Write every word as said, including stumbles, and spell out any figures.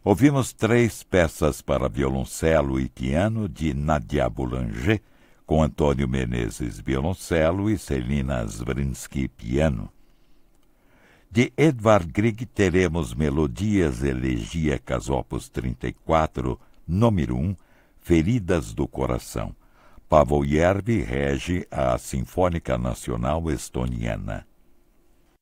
Ouvimos três peças para violoncelo e piano de Nadia Boulanger, com Antônio Menezes violoncelo e Celina Svrinsky piano. De Edvard Grieg teremos Melodias Elegíacas opus trinta e quatro, número um, Feridas do Coração. Paavo Järvi rege a Sinfônica Nacional Estoniana.